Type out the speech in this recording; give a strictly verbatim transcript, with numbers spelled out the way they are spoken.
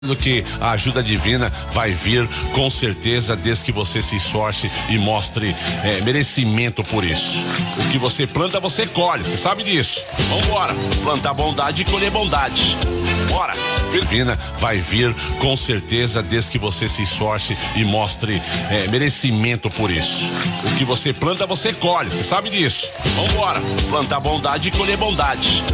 Do que a ajuda divina vai vir com certeza, desde que você se esforce e mostre é, merecimento por isso. O que você planta, você colhe, você sabe disso. Vambora, plantar bondade e colher bondade. Bora, divina vai vir com certeza, desde que você se esforce e mostre é, merecimento por isso. O que você planta, você colhe, você sabe disso. Vambora, plantar bondade e colher bondade.